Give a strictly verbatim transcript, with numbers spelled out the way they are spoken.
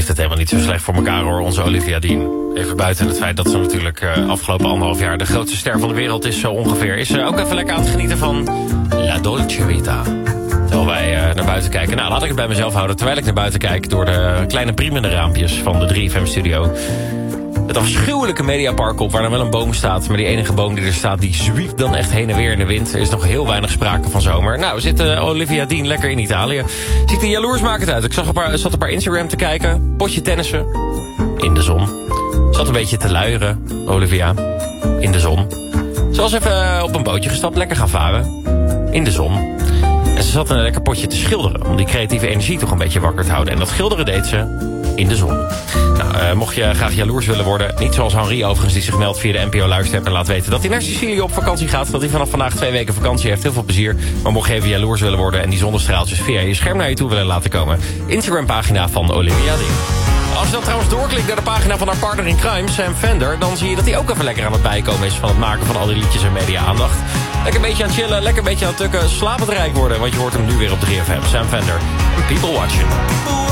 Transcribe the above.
heeft het helemaal niet zo slecht voor elkaar hoor, onze Olivia Dean. Even buiten het feit dat ze natuurlijk uh, afgelopen anderhalf jaar de grootste ster van de wereld is, zo ongeveer. Is ze ook even lekker aan het genieten van La Dolce Vita. Terwijl wij uh, naar buiten kijken. Nou, laat ik het bij mezelf houden terwijl ik naar buiten kijk door de kleine priemende raampjes van de drie F M studio. Het afschuwelijke Mediapark op, waar dan wel een boom staat. Maar die enige boom die er staat, die zwiept dan echt heen en weer in de wind. Er is nog heel weinig sprake van zomer. Nou, zit uh, Olivia Dean lekker in Italië. Ziet er jaloersmakend uit. Ik zag op haar, zat op haar Instagram te kijken. Potje tennissen. In de zon. Zat een beetje te luieren, Olivia. In de zon. Ze was even op een bootje gestapt, lekker gaan varen. In de zon. En ze zat een lekker potje te schilderen. Om die creatieve energie toch een beetje wakker te houden. En dat schilderen deed ze in de zon. Nou, uh, mocht je graag jaloers willen worden, niet zoals Henri overigens die zich meldt via de N P O Luister-app en laat weten dat hij naar Sicilië op vakantie gaat, dat hij vanaf vandaag twee weken vakantie heeft. Heel veel plezier. Maar mocht je even jaloers willen worden en die zonnestraaltjes via je scherm naar je toe willen laten komen, Instagram pagina van Olivia Dean. Als je dan trouwens doorklikt naar de pagina van haar partner in crime, Sam Fender, dan zie je dat hij ook even lekker aan het bijkomen is van het maken van al die liedjes en media-aandacht. Lekker een beetje aan het chillen, lekker een beetje aan het tukken, slapend rijk worden, want je hoort hem nu weer op drie F M. Sam Fender, People Watching.